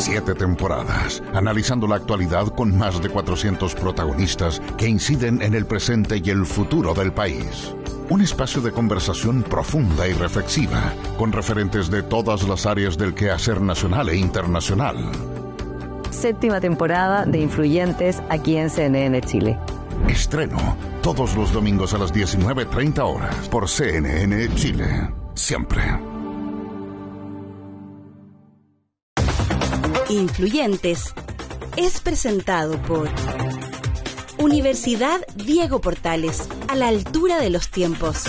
7 temporadas, analizando la actualidad con más de 400 protagonistas que inciden en el presente y el futuro del país. Un espacio de conversación profunda y reflexiva, con referentes de todas las áreas del quehacer nacional e internacional. 7ª temporada de Influyentes aquí en CNN Chile. Estreno todos los domingos a las 19:30 horas por CNN Chile. Siempre. Influyentes es presentado por Universidad Diego Portales, a la altura de los tiempos.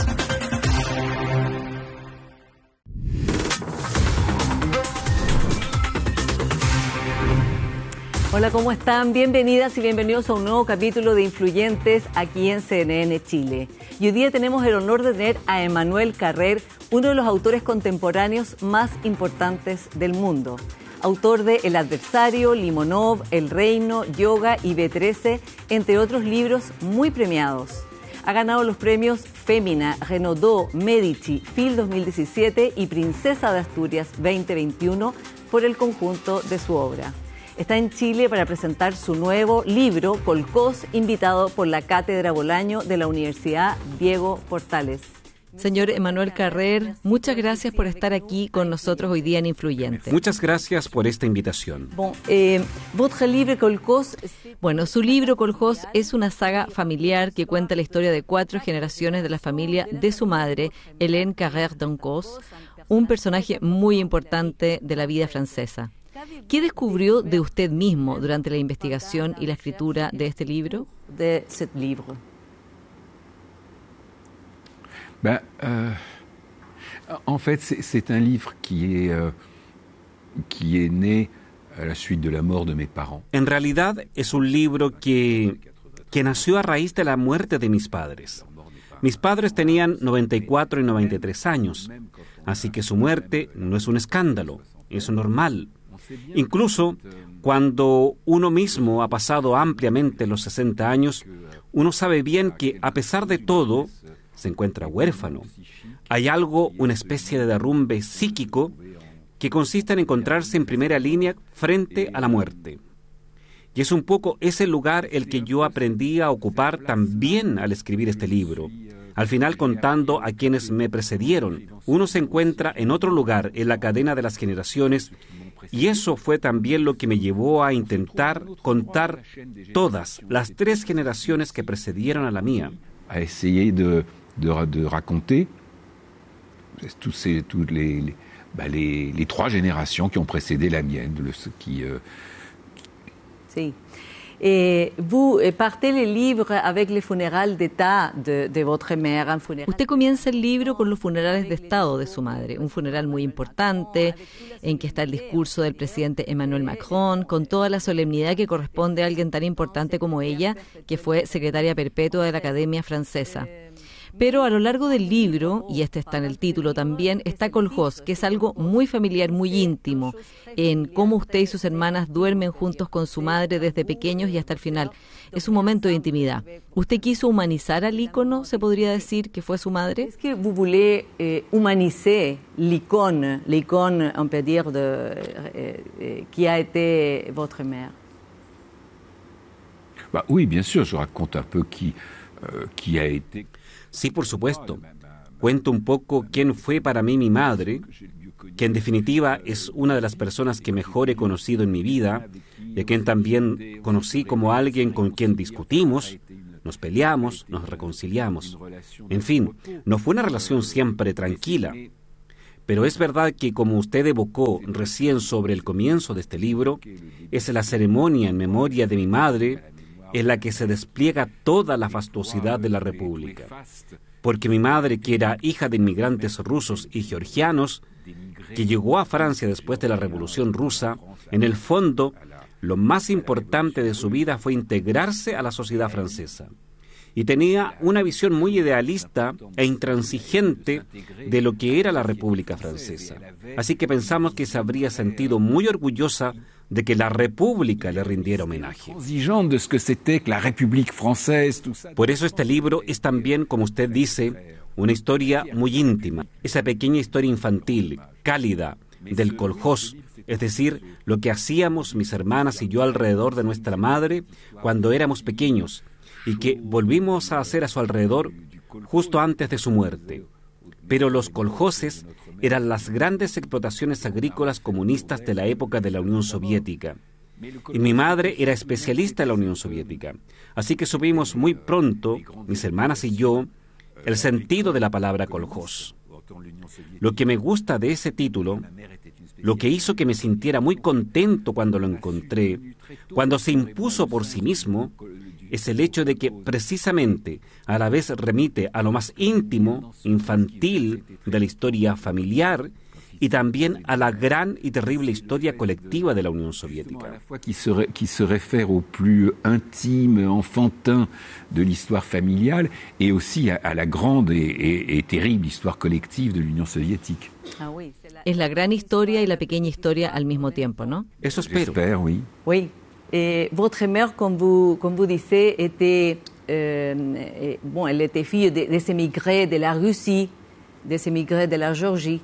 Hola, ¿cómo están? Bienvenidas y bienvenidos a un nuevo capítulo de Influyentes aquí en CNN Chile. Y hoy día tenemos el honor de tener a Emmanuel Carrer, uno de los autores contemporáneos más importantes del mundo. Autor de El Adversario, Limonov, El Reino, Yoga y B13, entre otros libros muy premiados. Ha ganado los premios Fémina, Renaudot, Medici, Phil 2017 y Princesa de Asturias 2021 por el conjunto de su obra. Está en Chile para presentar su nuevo libro, Colcós, invitado por la Cátedra Bolaño de la Universidad Diego Portales. Señor Emmanuel Carrer, muchas gracias por estar aquí con nosotros hoy día en Influyentes. Muchas gracias por esta invitación. Bueno, su libro Colcós es una saga familiar que cuenta la historia de 4 generaciones de la familia de su madre, Hélène Carrère d'Encausse, un personaje muy importante de la vida francesa. ¿Qué descubrió de usted mismo durante la investigación y la escritura de este libro? De este libro. En fait, c'est un livre qui est né à la suite de la mort de mes parents. En realidad es un libro que nació a raíz de la muerte de mis padres. Mis padres tenían 94 y 93 años, así que su muerte no es un escándalo, es normal. Incluso cuando uno mismo ha pasado ampliamente los 60 años, uno sabe bien que a pesar de todo se encuentra huérfano. Hay algo, una especie de derrumbe psíquico que consiste en encontrarse en primera línea frente a la muerte. Y es un poco ese lugar el que yo aprendí a ocupar también al escribir este libro. Al final, contando a quienes me precedieron, uno se encuentra en otro lugar en la cadena de las generaciones, y eso fue también lo que me llevó a intentar contar todas las 3 generaciones que precedieron a la mía. A essayer de raconter toutes les 3 générations qui ont précédé la mienne, Sí. Vous partez le livre avec les funérailles d'État de votre mère. Usted comienza el libro con los funerales de Estado de su madre, un funeral muy importante en que está el discurso del presidente Emmanuel Macron, con toda la solemnidad que corresponde a alguien tan importante como ella, que fue secretaria perpetua de la Academia Francesa. Pero a lo largo del libro, y este está en el título también, está Colcós, que es algo muy familiar, muy íntimo, en cómo usted y sus hermanas duermen juntos con su madre desde pequeños y hasta el final. Es un momento de intimidad. ¿Usted quiso humanizar al ícono, se podría decir, que fue su madre? ¿Es que vous voulez humaniser l'icône, on peut dire, qui a été votre mère? Oui, bien sûr, je raconte un peu qui a été... Sí, por supuesto. Cuento un poco quién fue para mí mi madre, que en definitiva es una de las personas que mejor he conocido en mi vida, y a quien también conocí como alguien con quien discutimos, nos peleamos, nos reconciliamos. En fin, no fue una relación siempre tranquila. Pero es verdad que, como usted evocó recién sobre el comienzo de este libro, es la ceremonia en memoria de mi madre en la que se despliega toda la fastuosidad de la República. Porque mi madre, que era hija de inmigrantes rusos y georgianos, que llegó a Francia después de la Revolución Rusa, en el fondo, lo más importante de su vida fue integrarse a la sociedad francesa. Y tenía una visión muy idealista e intransigente de lo que era la República Francesa. Así que pensamos que se habría sentido muy orgullosa de que la República le rindiera homenaje. Por eso este libro es también, como usted dice, una historia muy íntima, esa pequeña historia infantil, cálida, del Colcós, es decir, lo que hacíamos mis hermanas y yo alrededor de nuestra madre cuando éramos pequeños y que volvimos a hacer a su alrededor justo antes de su muerte. Pero los coljoses eran las grandes explotaciones agrícolas comunistas de la época de la Unión Soviética. Y mi madre era especialista en la Unión Soviética. Así que supimos muy pronto, mis hermanas y yo, el sentido de la palabra koljós. Lo que me gusta de ese título, lo que hizo que me sintiera muy contento cuando lo encontré, cuando se impuso por sí mismo, es el hecho de que precisamente a la vez remite a lo más íntimo, infantil de la historia familiar y también a la gran y terrible historia colectiva de la Unión Soviética. Qui se réfère au plus intime, enfantin de l'histoire familiale et aussi à la grande et terrible histoire collective de l'Union soviétique. Es la gran historia y la pequeña historia al mismo tiempo, ¿no? Eso espero. J'espère, oui. Oui. Votre mère, comme vous disiez, était, elle était fille des émigrés de la Russie, des émigrés de la Géorgie.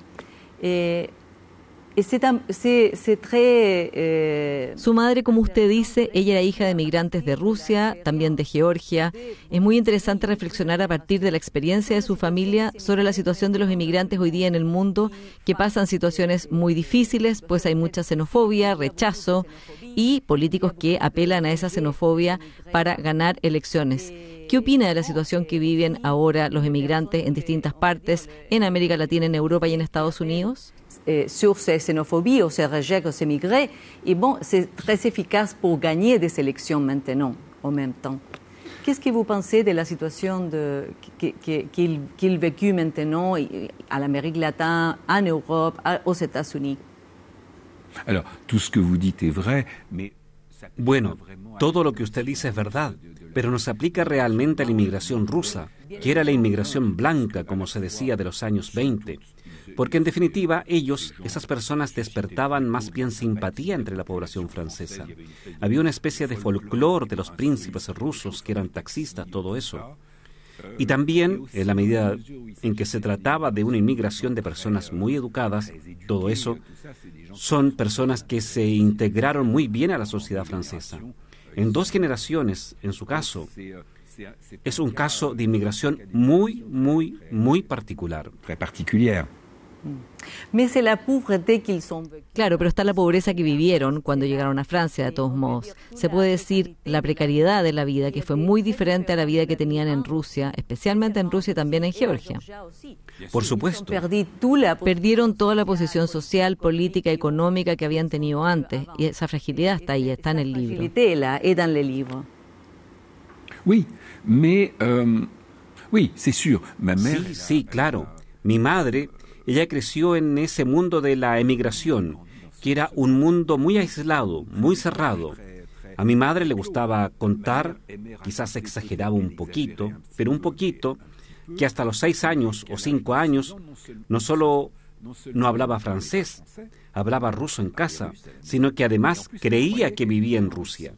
Su madre, como usted dice, ella era hija de migrantes de Rusia, también de Georgia. Es muy interesante reflexionar a partir de la experiencia de su familia sobre la situación de los inmigrantes hoy día en el mundo, que pasan situaciones muy difíciles, pues hay mucha xenofobia, rechazo y políticos que apelan a esa xenofobia para ganar elecciones. ¿Qué opina de la situación que viven ahora los inmigrantes en distintas partes, en América Latina, en Europa y en Estados Unidos? Sur ces xénophobies ou ces rejets aux émigrés, et bon, c'est très efficace pour gagner des élections maintenant, en même temps. Qu'est-ce que vous pensez de la situation qu'il vécu maintenant à l'Amérique latine, en Europe, aux États-Unis? Alors, tout ce que vous dites est vrai, mais... Bueno, todo lo que usted dice es verdad, pero no se aplica realmente a la inmigración rusa, que era la inmigración blanca, como se decía, de los años 20. Porque en definitiva ellos, esas personas, despertaban más bien simpatía entre la población francesa. Había una especie de folclore de los príncipes rusos que eran taxistas, todo eso. Y también, en la medida en que se trataba de una inmigración de personas muy educadas, todo eso, son personas que se integraron muy bien a la sociedad francesa. En 2 generaciones, en su caso, es un caso de inmigración muy, muy, muy particular. Claro, pero está la pobreza que vivieron cuando llegaron a Francia, de todos modos. Se puede decir la precariedad de la vida, que fue muy diferente a la vida que tenían en Rusia, especialmente en Rusia y también en Georgia. Por supuesto. Perdieron toda la posición social, política, económica que habían tenido antes. Y esa fragilidad está ahí, está en el libro. Oui, mais... oui, c'est sûr. Ma mère... Sí, claro. Mi madre... Ella creció en ese mundo de la emigración, que era un mundo muy aislado, muy cerrado. A mi madre le gustaba contar, quizás exageraba un poquito, pero un poquito, que hasta los 6 años o 5 años no solo no hablaba francés, hablaba ruso en casa, sino que además creía que vivía en Rusia.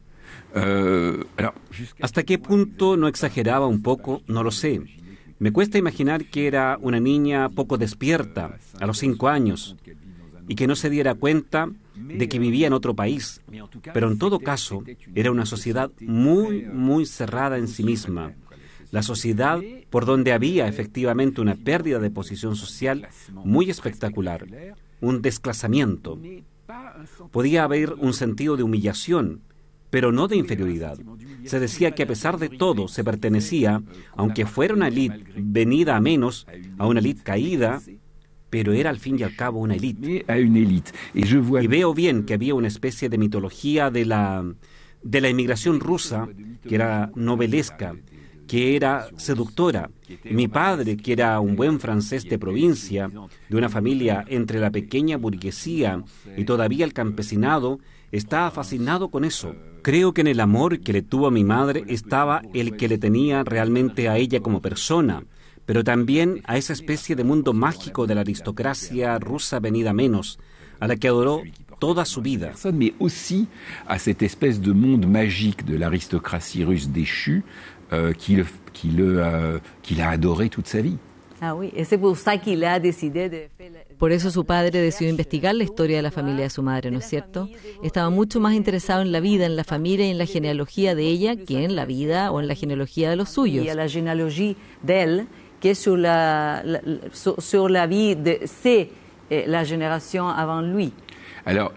¿Hasta qué punto no exageraba un poco? No lo sé. Me cuesta imaginar que era una niña poco despierta a los 5 años y que no se diera cuenta de que vivía en otro país. Pero en todo caso, era una sociedad muy, muy cerrada en sí misma. La sociedad por donde había efectivamente una pérdida de posición social muy espectacular, un desclasamiento. Podía haber un sentido de humillación, pero no de inferioridad. Se decía que a pesar de todo se pertenecía, aunque fuera una élite venida a menos, a una élite caída, pero era al fin y al cabo una élite. Y veo bien que había una especie de mitología de la inmigración rusa, que era novelesca, que era seductora. Mi padre, que era un buen francés de provincia, de una familia entre la pequeña burguesía y todavía el campesinado, estaba fascinado con eso. Creo que en el amor que le tuvo a mi madre estaba el que le tenía realmente a ella como persona, pero también a esa especie de mundo mágico de la aristocracia rusa venida menos, a la que adoró toda su vida. Mais aussi à cette espèce de monde magique de l'aristocratie russe déchue qu'il a adoré toute sa vie. Por eso su padre decidió investigar la historia de la familia de su madre, ¿no es cierto? Estaba mucho más interesado en la vida, en la familia y en la genealogía de ella que en la vida o en la genealogía de los suyos. La genealogía de él, que es sur la vie de la generación avant lui. Alors,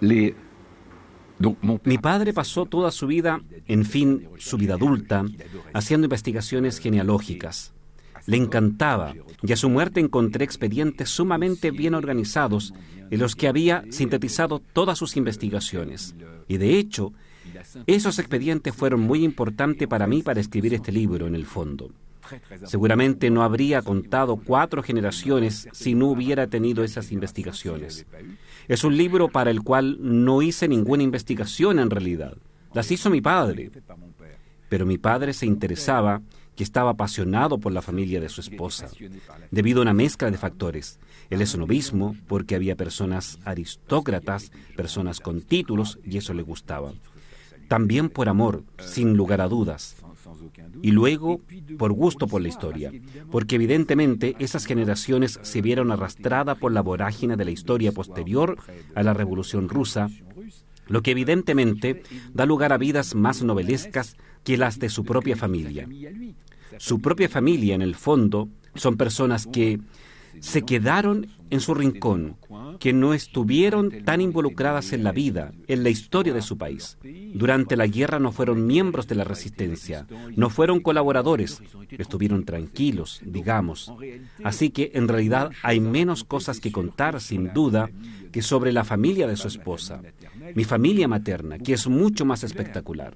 Mi padre pasó toda su vida, en fin, su vida adulta, haciendo investigaciones genealógicas. Le encantaba, y a su muerte encontré expedientes sumamente bien organizados en los que había sintetizado todas sus investigaciones. Y de hecho, esos expedientes fueron muy importantes para mí para escribir este libro, en el fondo. Seguramente no habría contado 4 generaciones si no hubiera tenido esas investigaciones. Es un libro para el cual no hice ninguna investigación en realidad. Las hizo mi padre. Pero mi padre se interesaba, que estaba apasionado por la familia de su esposa, debido a una mezcla de factores. El esnobismo, porque había personas aristócratas, personas con títulos, y eso le gustaba. También por amor, sin lugar a dudas. Y luego, por gusto por la historia, porque evidentemente esas generaciones se vieron arrastradas por la vorágine de la historia posterior a la Revolución Rusa, lo que evidentemente da lugar a vidas más novelescas que las de su propia familia. Su propia familia, en el fondo, son personas que se quedaron en su rincón, que no estuvieron tan involucradas en la vida, en la historia de su país. Durante la guerra no fueron miembros de la resistencia, no fueron colaboradores, estuvieron tranquilos, digamos. Así que en realidad hay menos cosas que contar, sin duda, que sobre la familia de su esposa, mi familia materna, que es mucho más espectacular.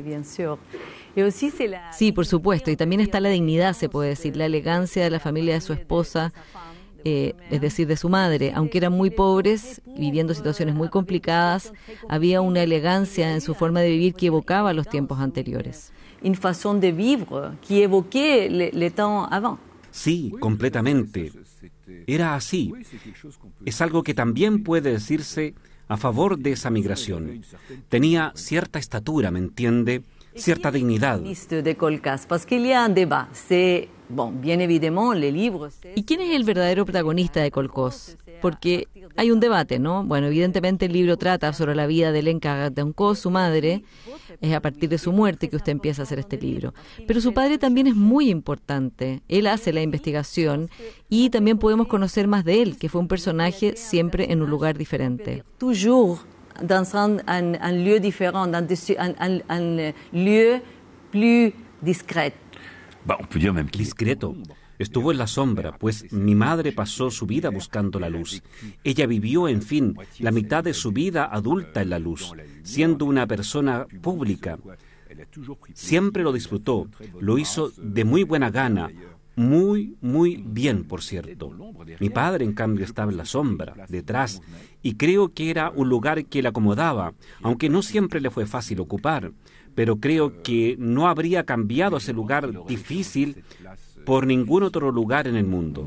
Sí, por supuesto, y también está la dignidad, se puede decir, la elegancia de la familia de su esposa, es decir, de su madre. Aunque eran muy pobres, viviendo situaciones muy complicadas, había una elegancia en su forma de vivir que evocaba los tiempos anteriores. Une façon de vivre qui évoquait les temps avant. Sí, completamente. Era así. Es algo que también puede decirse a favor de esa migración. Tenía cierta estatura, ¿me entiende? Cierta dignidad. De Colcas, parce qu'il y a un débat. C'est bien évidemment les livres. ¿Y quién es el verdadero protagonista de Kolkhoz? Porque hay un debate, ¿no? Bueno, evidentemente el libro trata sobre la vida de Lenka Gatankos, su madre. Es a partir de su muerte que usted empieza a hacer este libro. Pero su padre también es muy importante. Él hace la investigación y también podemos conocer más de él, que fue un personaje siempre en un lugar diferente. Toujours dans un lieu différent, dans un lieu plus discret. Discreto. Estuvo en la sombra, pues mi madre pasó su vida buscando la luz. Ella vivió, en fin, la mitad de su vida adulta en la luz, siendo una persona pública. Siempre lo disfrutó, lo hizo de muy buena gana, muy, muy bien, por cierto. Mi padre, en cambio, estaba en la sombra, detrás, y creo que era un lugar que le acomodaba, aunque no siempre le fue fácil ocupar, pero creo que no habría cambiado ese lugar difícil por ningún otro lugar en el mundo.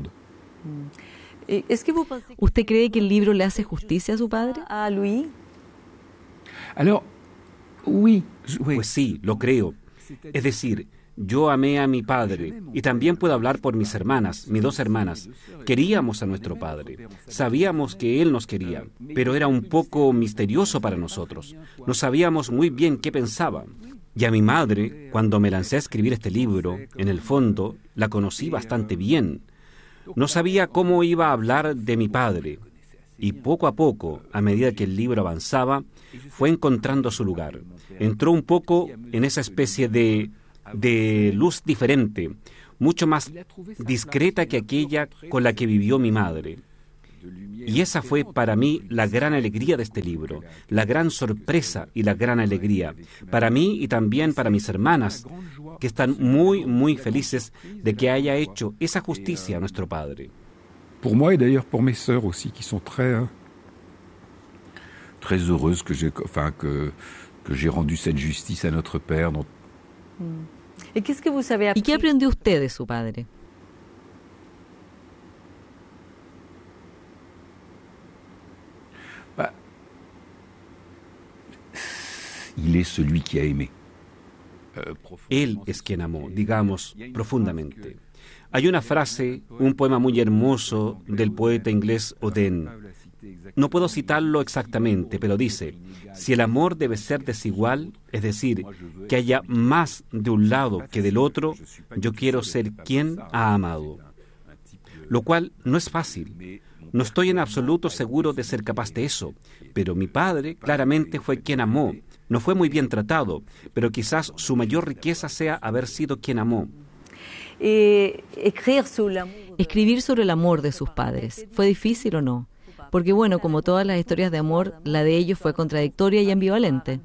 ¿Usted cree que el libro le hace justicia a su padre? ¿A Louis? Alors, oui. Pues sí, lo creo. Es decir, yo amé a mi padre y también puedo hablar por mis hermanas, mis 2 hermanas. Queríamos a nuestro padre. Sabíamos que él nos quería, pero era un poco misterioso para nosotros. No sabíamos muy bien qué pensaba. Y a mi madre, cuando me lancé a escribir este libro, en el fondo, la conocí bastante bien. No sabía cómo iba a hablar de mi padre. Y poco a poco, a medida que el libro avanzaba, fue encontrando su lugar. Entró un poco en esa especie de luz diferente, mucho más discreta que aquella con la que vivió mi madre. Y esa fue para mí la gran alegría de este libro, la gran sorpresa y la gran alegría, para mí y también para mis hermanas, que están muy, muy felices de que haya hecho esa justicia a nuestro padre. Pour moi et d'ailleurs pour mes sœurs aussi, qui sont très heureuses que j'ai rendu cette justice à notre père. ¿Y qué aprendió usted de su padre? Il est celui qui a aimé. Él es quien amó, digamos, profundamente. Hay una frase, un poema muy hermoso del poeta inglés Oden. No puedo citarlo exactamente, pero dice: si el amor debe ser desigual, es decir, que haya más de un lado que del otro, yo quiero ser quien ha amado. Lo cual no es fácil. No estoy en absoluto seguro de ser capaz de eso, pero mi padre claramente fue quien amó. No fue muy bien tratado, pero quizás su mayor riqueza sea haber sido quien amó. Escribir sobre el amor de sus padres, ¿fue difícil o no? Porque bueno, como todas las historias de amor, la de ellos fue contradictoria y ambivalente.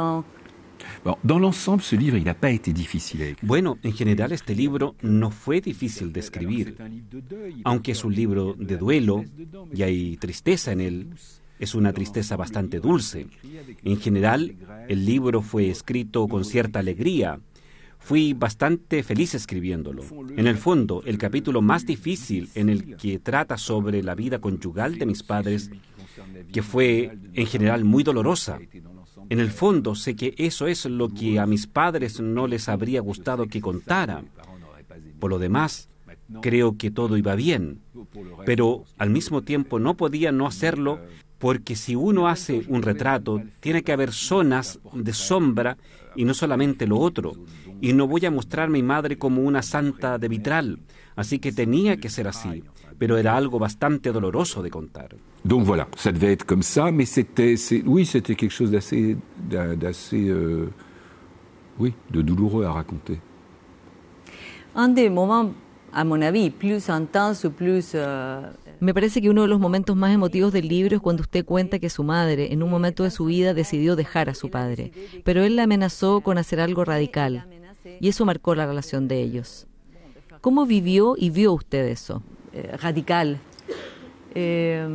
Bueno, en general este libro no fue difícil de escribir. Aunque es un libro de duelo y hay tristeza en él, es una tristeza bastante dulce. En general, el libro fue escrito con cierta alegría. Fui bastante feliz escribiéndolo. En el fondo, el capítulo más difícil en el que trata sobre la vida conyugal de mis padres, que fue en general muy dolorosa. En el fondo, sé que eso es lo que a mis padres no les habría gustado que contara. Por lo demás, creo que todo iba bien. Pero al mismo tiempo no podía no hacerlo, porque si uno hace un retrato, tiene que haber zonas de sombra y no solamente lo otro. Y no voy a mostrar a mi madre como una santa de vitral, así que tenía que ser así, pero era algo bastante doloroso de contar. Donc voilà, ça devait être comme ça, mais c'était quelque chose d'assez de douloureux à raconter. Un des moments, à mon avis, plus intense ou plus Me parece que uno de los momentos más emotivos del libro es cuando usted cuenta que su madre, en un momento de su vida, decidió dejar a su padre, pero él la amenazó con hacer algo radical, y eso marcó la relación de ellos. ¿Cómo vivió y vio usted eso? Radical. Et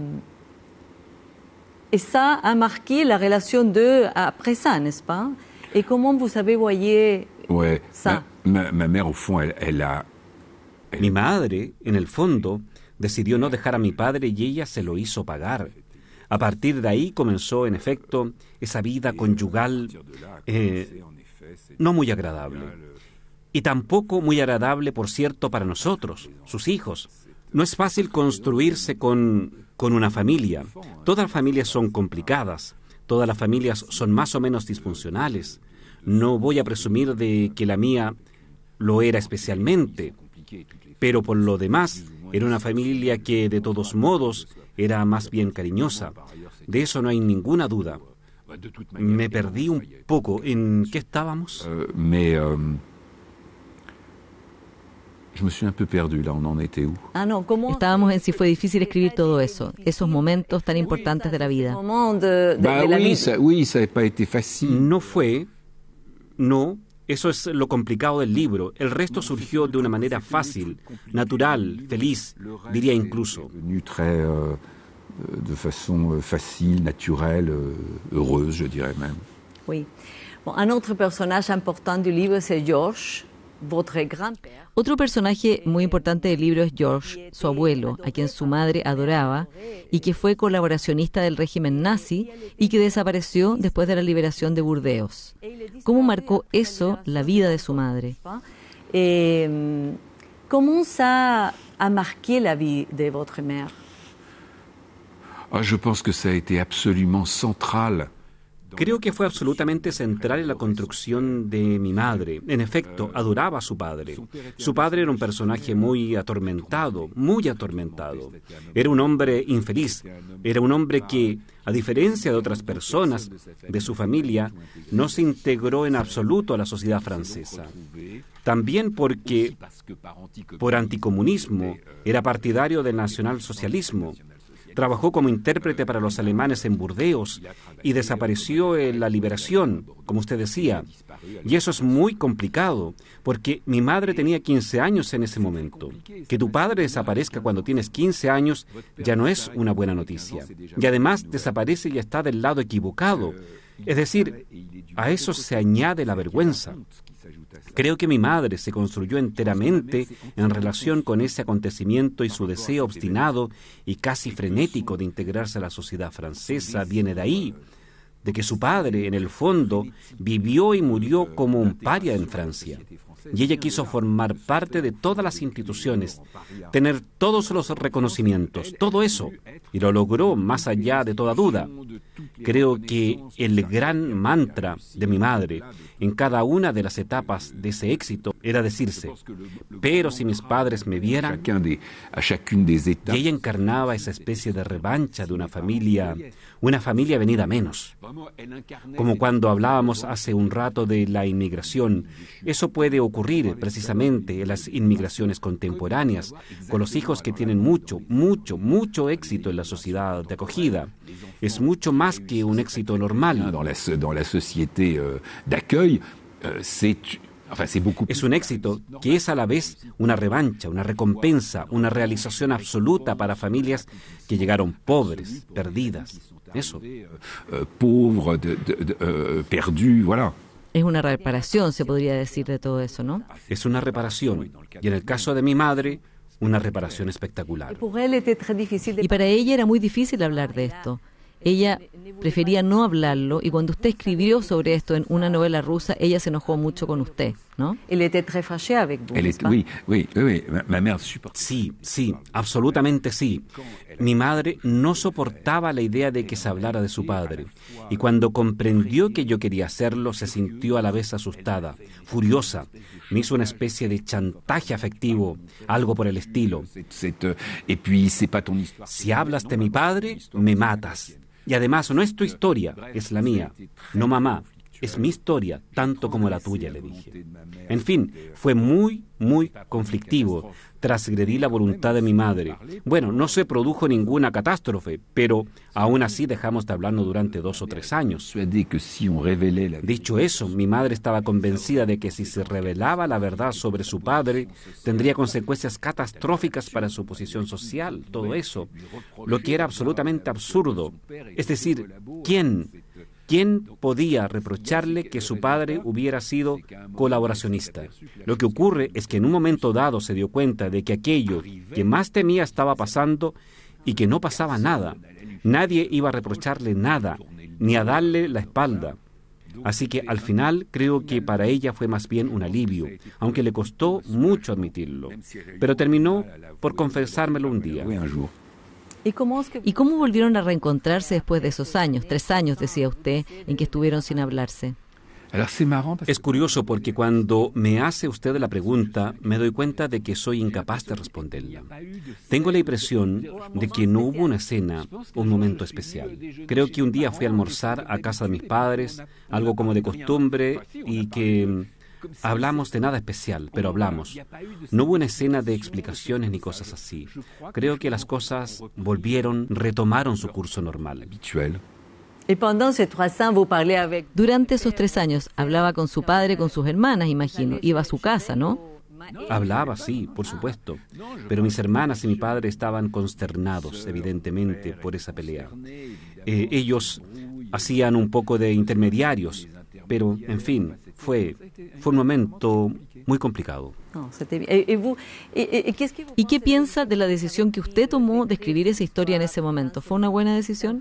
ça a marqué la relation d'eux après ça, n'est-ce pas? Et comment vous avez voyé ça? Ma mère, au fond, elle a... Mi madre, en el fondo, decidió no dejar a mi padre y ella se lo hizo pagar. A partir de ahí comenzó, en efecto, esa vida conyugal no muy agradable. Y tampoco muy agradable, por cierto, para nosotros, sus hijos. No es fácil construirse con una familia. Todas las familias son complicadas. Todas las familias son más o menos disfuncionales. No voy a presumir de que la mía lo era especialmente. Pero por lo demás, era una familia que, de todos modos, era más bien cariñosa. De eso no hay ninguna duda. Me perdí un poco. ¿En qué estábamos? Je me suis un peu perdu, là, on en était où? Estábamos en si fue difícil escribir todo eso, esos momentos tan importantes de la vida. Oui, ça n'a pas été facile. No, eso es lo complicado del libro. El resto surgió de una manera fácil, natural, feliz, diría incluso. De façon facile, naturelle, heureuse, je dirais même. Oui. Bon, un autre personnage important du livre, c'est Georges, votre grand-père. Otro personaje muy importante del libro es George, su abuelo, a quien su madre adoraba y que fue colaboracionista del régimen nazi y que desapareció después de la liberación de Burdeos. ¿Cómo marcó eso la vida de su madre? ¿Cómo ça a marqué la vie de votre mère? Je pense que ça a été absolument central. Creo que fue absolutamente central en la construcción de mi madre. En efecto, adoraba a su padre. Su padre era un personaje muy atormentado. Era un hombre infeliz. Era un hombre que, a diferencia de otras personas de su familia, no se integró en absoluto a la sociedad francesa. También porque, por anticomunismo, era partidario del nacionalsocialismo. Trabajó como intérprete para los alemanes en Burdeos y desapareció en la liberación, como usted decía. Y eso es muy complicado, porque mi madre tenía 15 años en ese momento. Que tu padre desaparezca cuando tienes 15 años ya no es una buena noticia. Y además desaparece y está del lado equivocado. Es decir, a eso se añade la vergüenza. Creo que mi madre se construyó enteramente en relación con ese acontecimiento y su deseo obstinado y casi frenético de integrarse a la sociedad francesa viene de ahí. de que su padre, en el fondo, vivió y murió como un paria en Francia. Y ella quiso formar parte de todas las instituciones, tener todos los reconocimientos, todo eso, y lo logró más allá de toda duda. Creo que el gran mantra de mi madre en cada una de las etapas de ese éxito era decirse, pero si mis padres me vieran, y ella encarnaba esa especie de revancha de una familia venida menos. Como cuando hablábamos hace un rato de la inmigración, eso puede ocurrir precisamente en las inmigraciones contemporáneas, con los hijos que tienen mucho éxito en la sociedad de acogida. Es mucho más que un éxito normal. Es un éxito que es a la vez una revancha, una recompensa, una realización absoluta para familias que llegaron pobres, perdidas. Eso. Es una reparación, se podría decir, de todo eso, ¿no? Es una reparación. Y en el caso de mi madre, una reparación espectacular. Y para ella era muy difícil hablar de esto. Ella prefería no hablarlo, y cuando usted escribió sobre esto en una novela rusa, ella se enojó mucho con usted, ¿no? Sí, absolutamente sí. Mi madre no soportaba la idea de que se hablara de su padre, y cuando comprendió que yo quería hacerlo, se sintió a la vez asustada, furiosa. Me hizo una especie de chantaje afectivo, algo por el estilo. Si hablas de mi padre, me matas. Y además no es tu historia, es la mía. No, mamá, es mi historia, tanto como la tuya, le dije. En fin, fue muy conflictivo. Transgredí la voluntad de mi madre. Bueno, no se produjo ninguna catástrofe, pero aún así dejamos de hablarnos durante 2 o 3 años. Dicho eso, mi madre estaba convencida de que si se revelaba la verdad sobre su padre, tendría consecuencias catastróficas para su posición social, todo eso, lo que era absolutamente absurdo. Es decir, ¿quién podía reprocharle que su padre hubiera sido colaboracionista? Lo que ocurre es que en un momento dado se dio cuenta de que aquello que más temía estaba pasando y que no pasaba nada. Nadie iba a reprocharle nada, ni a darle la espalda. Así que al final creo que para ella fue más bien un alivio, aunque le costó mucho admitirlo. Pero terminó por confesármelo un día. ¿Y cómo volvieron a reencontrarse después de esos años, 3 años, decía usted, en que estuvieron sin hablarse? Es curioso porque cuando me hace usted la pregunta, me doy cuenta de que soy incapaz de responderla. Tengo la impresión de que no hubo una escena, un momento especial. Creo que un día fui a almorzar a casa de mis padres, algo como de costumbre, y que hablamos de nada especial, pero hablamos. No hubo una escena de explicaciones ni cosas así. Creo que las cosas retomaron su curso normal. Durante esos 3 años, hablaba con su padre, con sus hermanas, imagino. Iba a su casa, ¿no? Hablaba, sí, por supuesto. Pero mis hermanas y mi padre estaban consternados, evidentemente, por esa pelea. Ellos hacían un poco de intermediarios, pero, en fin, fue un momento muy complicado. ¿Y qué piensa de la decisión que usted tomó de escribir esa historia en ese momento? ¿Fue una buena decisión?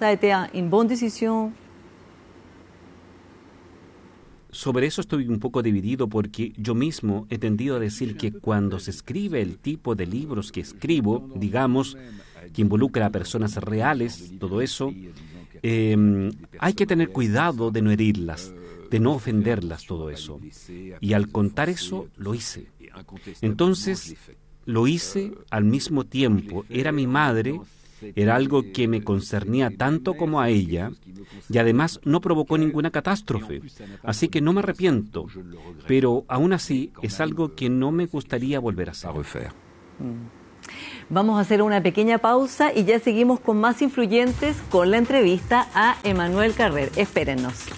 Sobre eso estoy un poco dividido porque yo mismo he tendido a decir que cuando se escribe el tipo de libros que escribo, digamos, que involucra a personas reales, todo eso, hay que tener cuidado de no herirlas, de no ofenderlas, todo eso. Y al contar eso, lo hice. Entonces, lo hice al mismo tiempo. Era mi madre, era algo que me concernía tanto como a ella, y además no provocó ninguna catástrofe. Así que no me arrepiento, pero aún así es algo que no me gustaría volver a hacer. Vamos a hacer una pequeña pausa y ya seguimos con más influyentes con la entrevista a Emmanuel Carrère. Espérennos.